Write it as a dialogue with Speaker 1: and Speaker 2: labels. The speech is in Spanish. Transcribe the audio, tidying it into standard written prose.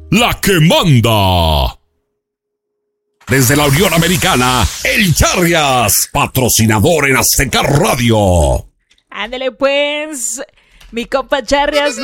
Speaker 1: la que manda. Desde la Unión Americana, el Charrias, patrocinador en Azteca Radio.
Speaker 2: Ándale pues, mi compa Charrias.